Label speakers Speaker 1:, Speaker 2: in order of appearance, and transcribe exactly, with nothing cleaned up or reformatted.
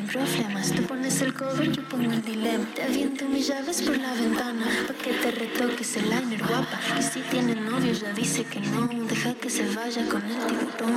Speaker 1: problemas. Tú pones el cover, yo pongo el dilema. Te aviento mis llaves por la ventana pa' que te retoques el liner, guapa. Que si tiene novio ya dice que no. Deja que se vaya con el tiburón.